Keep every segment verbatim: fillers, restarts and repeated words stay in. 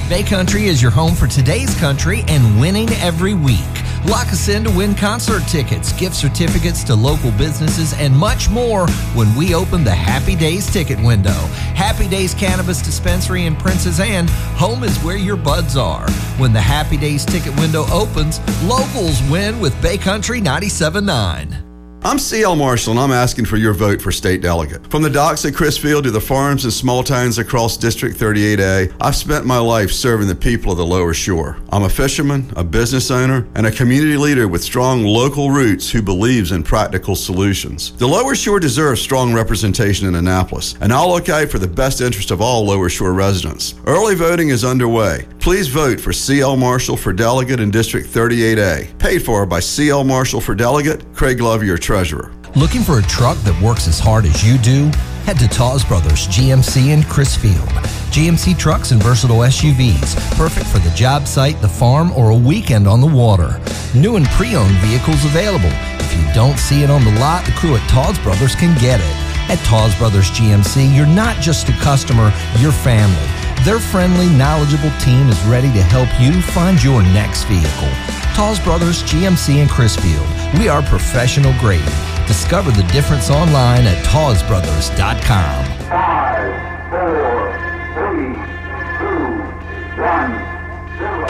Bay Country is your home for today's country and winning every week. Lock us in to win concert tickets, gift certificates to local businesses, and much more when we open the Happy Days ticket window. Happy Days Cannabis Dispensary in Princess Anne, home is where your buds are. When the Happy Days ticket window opens, locals win with Bay Country ninety-seven point nine. I'm C L Marshall, and I'm asking for your vote for state delegate. From the docks at Crisfield to the farms and small towns across District thirty-eight A, I've spent my life serving the people of the Lower Shore. I'm a fisherman, a business owner, and a community leader with strong local roots who believes in practical solutions. The Lower Shore deserves strong representation in Annapolis, and I'll look out for the best interest of all Lower Shore residents. Early voting is underway. Please vote for C L Marshall for delegate in District thirty-eight A. Paid for by C L Marshall for delegate, Craig Love, your treasurer. Looking for a truck that works as hard as you do? Head to Taws Brothers G M C in Crisfield. G M C trucks and versatile S U Vs, perfect for the job site, the farm, or a weekend on the water. New and pre-owned vehicles available. If you don't see it on the lot, the crew at Taws Brothers can get it. At Taws Brothers G M C, you're not just a customer, you're family. Their friendly, knowledgeable team is ready to help you find your next vehicle. Taws Brothers G M C in Crisfield. We are professional grade. Discover the difference online at taws brothers dot com. Five, four, three, two, one, zero.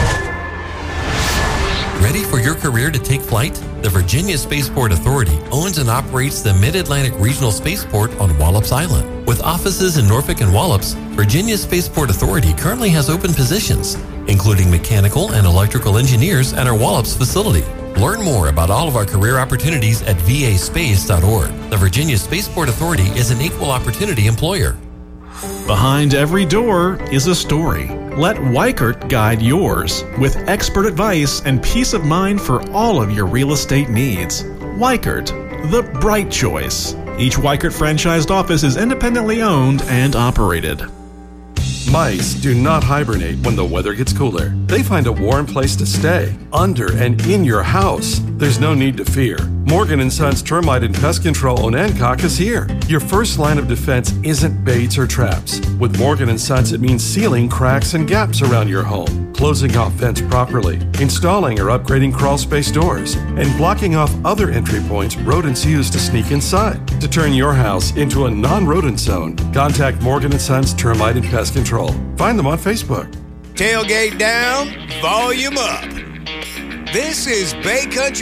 Ready for your career to take flight? The Virginia Spaceport Authority owns and operates the Mid-Atlantic Regional Spaceport on Wallops Island. With offices in Norfolk and Wallops, Virginia Spaceport Authority currently has open positions, including mechanical and electrical engineers at our Wallops facility. Learn more about all of our career opportunities at v a space dot org. The Virginia Spaceport Authority is an equal opportunity employer. Behind every door is a story. Let Weichert guide yours with expert advice and peace of mind for all of your real estate needs. Weichert, the bright choice. Each Weichert franchised office is independently owned and operated. Mice do not hibernate when the weather gets cooler. They find a warm place to stay, under and in your house. There's no need to fear. Morgan and Sons Termite and Pest Control on Hancock is here. Your first line of defense isn't baits or traps. With Morgan and Sons, it means sealing cracks and gaps around your home, closing off vents properly, installing or upgrading crawl space doors, and blocking off other entry points rodents use to sneak inside. To turn your house into a non-rodent zone, contact Morgan and Sons Termite and Pest Control. Find them on Facebook. Tailgate down, volume up. This is Bay Country